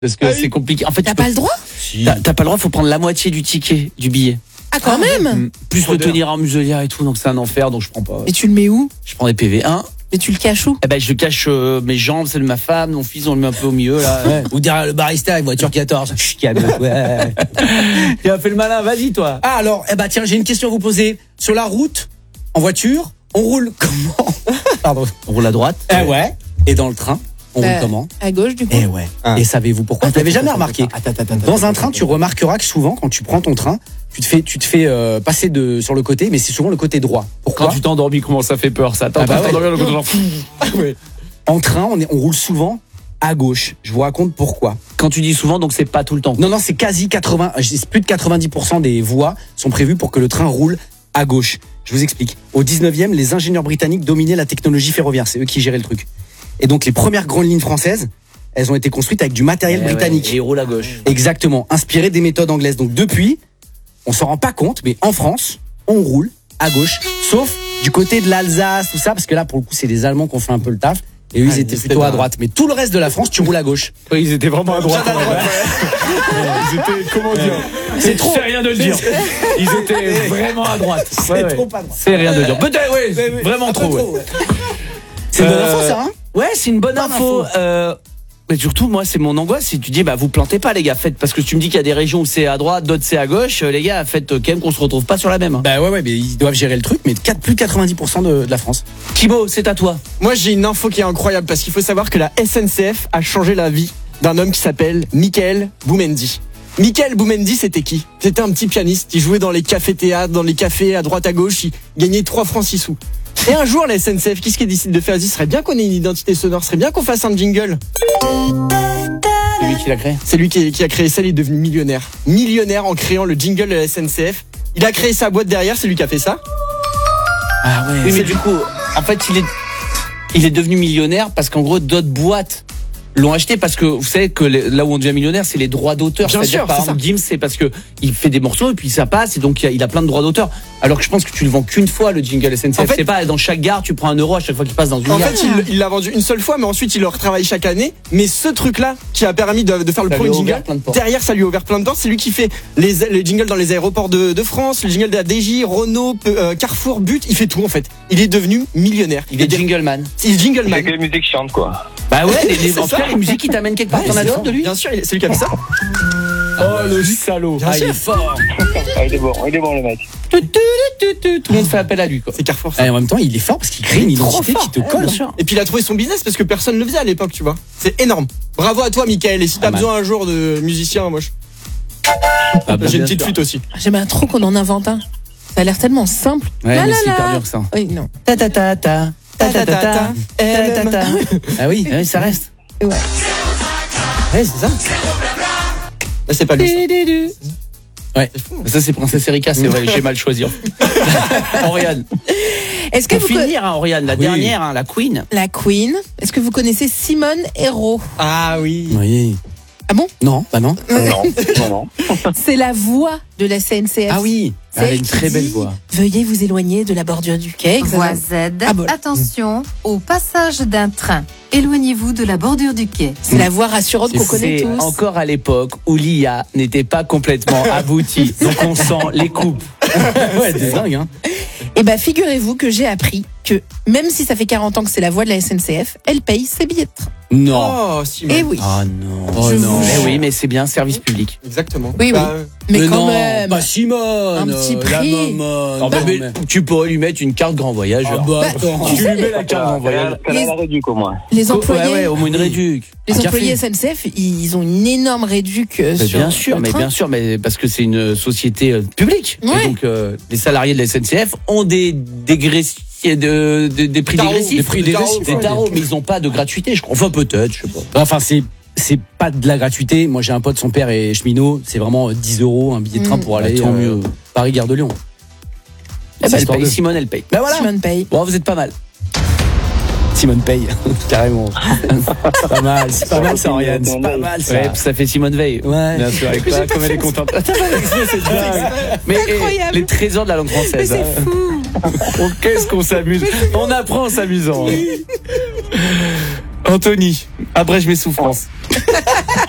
Parce que c'est compliqué. En fait, T'as pas le droit ? Si. T'as pas le droit, faut prendre la moitié du ticket du billet. Ah, quand même. Plus le tenir en muselière et tout, donc c'est un enfer, donc je prends pas. Et tu le mets où ? Je prends des PV1. Mais tu le caches où ? Eh ben, je cache mes jambes, celles de ma femme, mon fils, on le met un peu au milieu, là. Ouais. Ou derrière le barista avec voiture 14. Chut, calme-toi. Ouais. Tu as fait le malin, vas-y, toi. Ah alors, tiens, j'ai une question à vous poser. Sur la route, en voiture, on roule comment? Pardon. On roule à droite. Ouais. Et dans le train, on roule comment? À gauche, du coup. Eh ouais. Et savez-vous pourquoi? Vous l'avez jamais remarqué? Dans un train, tu remarqueras que souvent, quand tu prends ton train, tu te fais passer sur le côté, mais c'est souvent le côté droit. Pourquoi? Quand tu t'endormis, comment ça fait peur, ça? Attends, t'endormir le côté droit. Ouais. En train, on roule souvent à gauche. Je vous raconte pourquoi. Quand tu dis souvent, donc c'est pas tout le temps. Non, c'est quasi 80, plus de 90% des voies sont prévues pour que le train roule à gauche. Je vous explique. Au 19e, les ingénieurs britanniques dominaient la technologie ferroviaire. C'est eux qui géraient le truc. Et donc, les premières grandes lignes françaises, elles ont été construites avec du matériel britannique. Ouais, et ils roulent à gauche. Exactement. Inspiré des méthodes anglaises. Donc, depuis, on s'en rend pas compte, mais en France, on roule à gauche. Sauf du côté de l'Alsace, tout ça, parce que là, pour le coup, c'est les Allemands qui ont fait un peu le taf. Et eux, ils étaient plutôt à droite. Mais tout le reste de la France, tu roules à gauche. Oui, ils étaient vraiment à droite. Ils étaient, comment dire? C'est trop. C'est rien de le dire. Ils étaient vraiment à droite. C'est trop à droite. C'est rien de le dire. Peut-être, oui, vraiment trop. Ouais. C'est une bonne info, ça, hein? Ouais, c'est une bonne info. Mais surtout, moi, c'est mon angoisse. Si tu dis, vous plantez pas, les gars, faites, parce que tu me dis qu'il y a des régions où c'est à droite, d'autres c'est à gauche, les gars, faites quand même qu'on se retrouve pas sur la même. Ouais, mais ils doivent gérer le truc, mais plus de 90% de la France. Thibaut, c'est à toi. Moi, j'ai une info qui est incroyable parce qu'il faut savoir que la SNCF a changé la vie d'un homme qui s'appelle Michael Boumendi. Michael Boumendi, c'était qui? C'était un petit pianiste. Il jouait dans les cafés-théâtres, dans les cafés à droite à gauche. Il gagnait 3 francs 6 sous. Et un jour, la SNCF, qu'est-ce qu'elle décide de faire? Elle dit, serait bien qu'on ait une identité sonore, serait bien qu'on fasse un jingle. C'est lui qui l'a créé. C'est lui qui a créé ça, il est devenu millionnaire. Millionnaire en créant le jingle de la SNCF. Il a créé sa boîte derrière, c'est lui qui a fait ça. Ah ouais. Oui, mais du coup, en fait, il est devenu millionnaire parce qu'en gros, d'autres boîtes l'ont acheté parce que vous savez que là où on devient millionnaire, c'est les droits d'auteur. Bien C'est-à-dire, sûr, par exemple, Gims, c'est parce que il fait des morceaux et puis ça passe et donc il a plein de droits d'auteur. Alors que je pense que tu le vends qu'une fois, le jingle SNCF. En fait, c'est pas dans chaque gare, tu prends €1 à chaque fois qu'il passe dans une gare. En fait, il l'a vendu une seule fois, mais ensuite il le retravaille chaque année. Mais ce truc-là, qui a permis de faire le Ça lui premier a jingle, ouvert plein de portes. derrière ça lui a ouvert plein de temps. C'est lui qui fait les jingles dans les aéroports de France, le jingle de la DJ, Renault, Carrefour, But. Il fait tout en fait. Il est devenu millionnaire. Il est jingleman. C'est jingleman. C'est que les musiques chiantes, quoi. Bah ouais, en tout ça. cas, les musiques qui t'amènent quelque part. T'en as d'autres de lui? Bien sûr, c'est lui qui a fait ça. Oh, le salaud. Bien sûr. Il est fort. Ah, il est bon le mec. Tout le monde fait appel à lui, quoi. C'est Carrefour. Ça. Et en même temps, il est fort parce qu'il crée une identité qui te colle. Bien sûr. Et puis il a trouvé son business parce que personne ne le faisait à l'époque, tu vois. C'est énorme. Bravo à toi, Michael. Et si t'as besoin un jour de musicien, moi j'ai une petite flûte aussi. J'aimerais trop qu'on en invente un. Ça a l'air tellement simple. Ouais, La mais la c'est la. hyper dur que ça. Oui, non. Ta ta ta ta. Ta ta ta ta. Ta ta ta. Ah oui. Oui, ça reste. Ouais. Ouais, c'est ça. Là, c'est pas lui. Ouais. Ça, c'est Princesse Erika, c'est vrai, j'ai mal choisi. Oriane. Est-ce que Pour vous finir, Oriane, la dernière, la Queen. La Queen. Est-ce que vous connaissez Simone Hérault? Ah oui. Oui. Ah bon? Non, non. Non. C'est la voix de la SNCF. Ah oui. C'est Elle a elle une qui très belle dit, voix. Veuillez vous éloigner de la bordure du quai. Voie Z, Ah bon. attention au passage d'un train. Éloignez-vous de la bordure du quai. C'est la voix rassurante qu'on connaît C'est tous. encore à l'époque où l'IA n'était pas complètement aboutie. Donc on sent les coupes. Ouais, c'est dingue, hein. Eh ben, figurez-vous que j'ai appris que même si ça fait 40 ans que c'est la voix de la SNCF, elle paye ses billets de train. Non. Oh, Simone. Eh oui. Oh non. Oh non. Mais oui, mais c'est bien, service public. Exactement. Oui, oui. Bah, Mais quand non, même. pas Simone. Un petit La prix. maman. Tu pourrais lui mettre une carte grand voyage. Ah bah, attends. tu sais, lui mets la carte grand voyage. Qu'elle a la réduc au moins. Les employés, Ouais, au moins une réduc. les Un employés café. SNCF, ils ont une énorme réduc Mais sur bien sûr, le mais train. bien sûr, mais parce que c'est une société publique. Ouais. Et donc les salariés de la SNCF ont des prix Tarots, dégressifs. des prix dégressifs, Des ouais. tarots, mais ils n'ont pas de gratuité, je crois. Enfin, peut-être, je sais pas. Enfin, c'est pas de la gratuité. Moi, j'ai un pote, son père est cheminot. C'est vraiment 10 € un billet de train pour aller tant mieux. Paris-Gare de Lyon. Eh ben, elle histoire paye. de- Simone, elle paye. Ben voilà. Simone paye. Bon, vous êtes pas mal. Simone paye. Carrément. C'est pas mal. C'est pas mal, ça, Oriane. C'est pas mal, ça. Ouais, ça fait Simone Veil. Ouais. Bien sûr, avec toi, comme elle est contente. C'est dingue. Mais incroyable. les trésors de la langue Mais française. c'est hein. fou. Oh, qu'est-ce qu'on s'amuse. On apprend en s'amusant. Anthony, abrège mes souffrances.